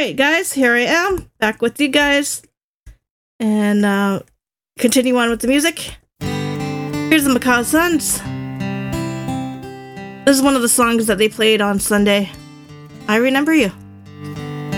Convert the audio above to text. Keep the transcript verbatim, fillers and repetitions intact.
right, guys, here I am back with you guys, and uh, continue on with the music. Here's the Macaw Sons. This is one of the songs that they played on Sunday. I Remember You.